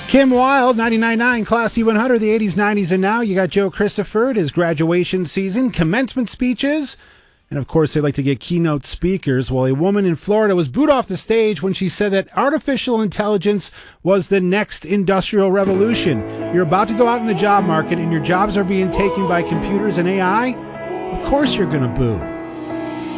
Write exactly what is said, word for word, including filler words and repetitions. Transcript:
Kim Wilde, ninety-nine point nine, Classy one hundred, the eighties, nineties, and now. You got Joe Christopher at his graduation season, commencement speeches, and of course they like to get keynote speakers. Well, a woman in Florida was booed off the stage when she said that artificial intelligence was the next industrial revolution. You're about to go out in the job market and your jobs are being taken by computers and A I? Of course you're going to boo.